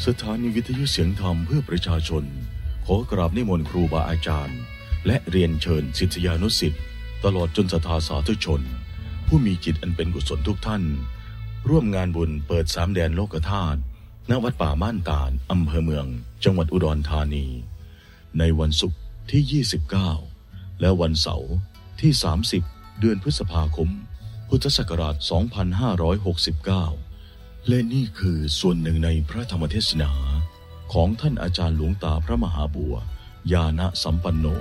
สถานีวิทยุเสียงธรรมเพื่อประชาชนขอกราบนิมนต์ครูบาอาจารย์และเรียนเชิญศิษยานุศิษย์ตลอดจนศรัทธาสาธุชนผู้มีจิตอันเป็นกุศลทุกท่านร่วมงานบุญเปิด3 แดนโลกธาตุณวัดป่าม่านตาลอำเภอเมืองจังหวัดอุดรธานีในวันศุกร์ที่29และวันเสาร์ที่30เดือนพฤษภาคมพุทธศักราช2569และนี่คือส่วนหนึ่งในพระธรรมเทศนาของท่านอาจารย์หลวงตาพระมหาบัวญาณสัมปันโน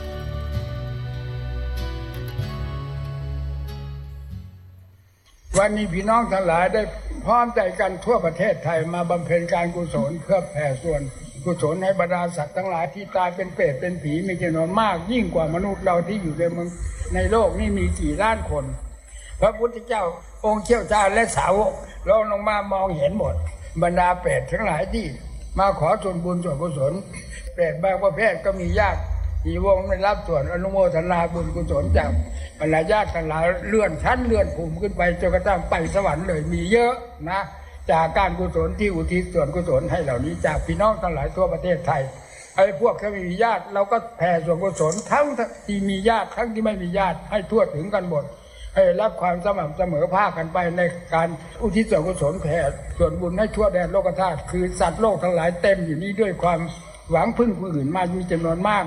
วันนี้พี่น้องทั้งหลายได้พร้อมใจกันทั่วประเทศไทยมาบำเพ็ญการกุศลเพื่อแผ่ส่วนกุศลให้บรรดาสัตว์ทั้งหลายที่ตายเป็นเปรตเป็นผีมีจำนวนมากยิ่งกว่ามนุษย์เราที่อยู่ในโลกนี้มีกี่ล้านคนพระพุทธเจ้าองค์เชี่ยวชาญและสาวกลงมามองเห็นหมดบรรดาเปรตทั้งหลายที่มาขอส่วนบุญส่วนกุศลเปรตบางประเภทก็มีญาติมีวงได้รับส่วนอนุโมทนาบุญกุศลจากบรรดาญาติทั้งหลายเลื่อนชั้นเลื่อนภูมิขึ้นไปจนกระทั่งไปสวรรค์เลยมีเยอะนะจากการกุศลที่อุทิศส่วนกุศลให้เหล่านี้จากพี่น้องทั้งหลายทั่วประเทศไทยไอ้พวกที่ไม่มีญาติเราก็แผ่ส่วนกุศลทั้งที่มีญาติทั้งที่ไม่มีญาติให้ทั่วถึงกันหมดให้รับความสม่ำเสมอภาคกันไปในการอุทิศส่วนกุศลแผ่ส่วนบุญให้ทั่วแดนโลกธาตุคือสัตว์โลกทั้งหลายเต็มอยู่นี้ด้วยความหวังพึ่งผู้อื่นมามีจำนวนมาก